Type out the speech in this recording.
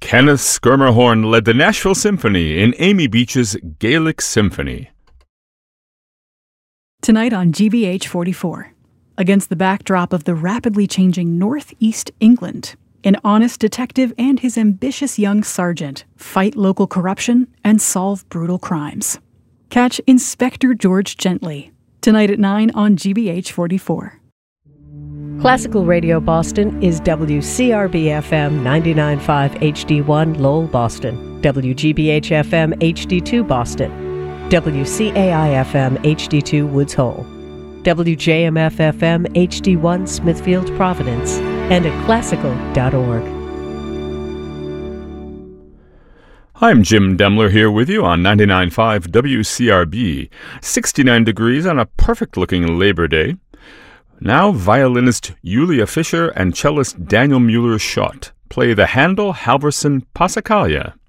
Kenneth Schermerhorn led the Nashville Symphony in Amy Beach's Gaelic Symphony. Tonight on GBH 44, against the backdrop of the rapidly changing Northeast England, an honest detective and his ambitious young sergeant fight local corruption and solve brutal crimes. Catch Inspector George Gently, tonight at 9 on GBH 44. Classical Radio Boston is WCRB-FM 99.5 HD1 Lowell, Boston, WGBH-FM HD2 Boston, WCAI-FM HD2 Woods Hole, WJMF-FM HD1 Smithfield, Providence, and at classical.org. I'm Jim Demler here with you on 99.5 WCRB. 69 degrees on a perfect-looking Labor Day. Now, violinist Yulia Fischer and cellist Daniel Mueller-Schott play the Handel Halverson Passacaglia.